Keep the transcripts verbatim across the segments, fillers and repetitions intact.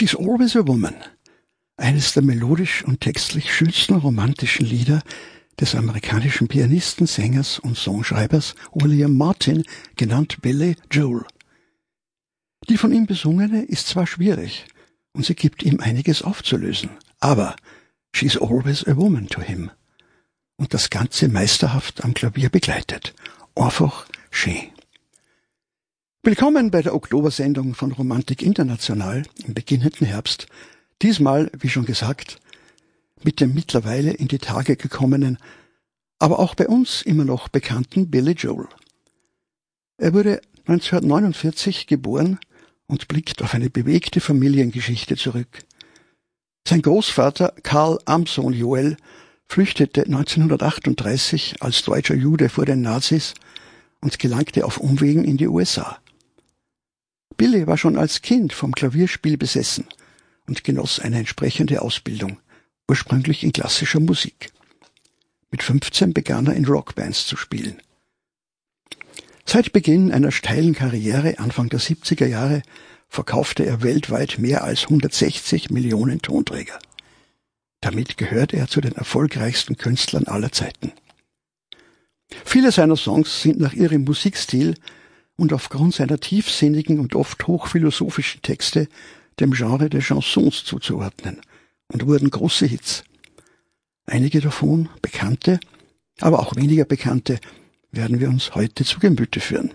She's Always a Woman, eines der melodisch und textlich schönsten romantischen Lieder des amerikanischen Pianisten, Sängers und Songschreibers William Martin, genannt Billy Joel. Die von ihm besungene ist zwar schwierig und sie gibt ihm einiges aufzulösen, aber she's always a woman to him. Und das Ganze meisterhaft am Klavier begleitet. Einfach schön. Willkommen bei der Oktobersendung von Romantik International im beginnenden Herbst. Diesmal, wie schon gesagt, mit dem mittlerweile in die Tage gekommenen, aber auch bei uns immer noch bekannten Billy Joel. Er wurde neunzehnhundertneunundvierzig geboren und blickt auf eine bewegte Familiengeschichte zurück. Sein Großvater Carl Amson Joel flüchtete neunzehnhundertachtunddreißig als deutscher Jude vor den Nazis und gelangte auf Umwegen in die U S A. Billy war schon als Kind vom Klavierspiel besessen und genoss eine entsprechende Ausbildung, ursprünglich in klassischer Musik. Mit fünfzehn begann er in Rockbands zu spielen. Seit Beginn einer steilen Karriere Anfang der siebziger Jahre verkaufte er weltweit mehr als hundertsechzig Millionen Tonträger. Damit gehört er zu den erfolgreichsten Künstlern aller Zeiten. Viele seiner Songs sind nach ihrem Musikstil und aufgrund seiner tiefsinnigen und oft hochphilosophischen Texte dem Genre der Chansons zuzuordnen und wurden große Hits. Einige davon, bekannte, aber auch weniger bekannte, werden wir uns heute zu Gemüte führen.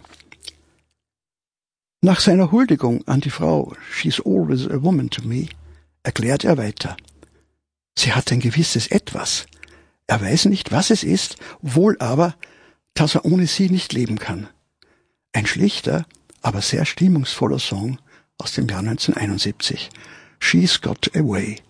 Nach seiner Huldigung an die Frau She's Always a Woman to Me erklärt er weiter: Sie hat ein gewisses Etwas. Er weiß nicht, was es ist, wohl aber, dass er ohne sie nicht leben kann. Ein schlichter, aber sehr stimmungsvoller Song aus dem Jahr neunzehnhunderteinundsiebzig. She's Got a Way.